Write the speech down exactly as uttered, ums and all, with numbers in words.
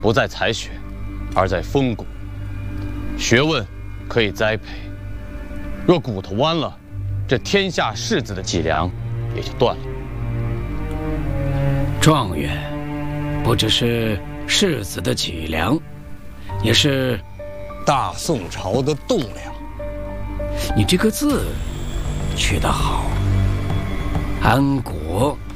不在才学，而在风骨。学问可以栽培，若骨头弯了，这天下士子的脊梁也就断了。 状元，不只是士子的脊梁，也是大宋朝的栋梁。 你这个字取得好，安国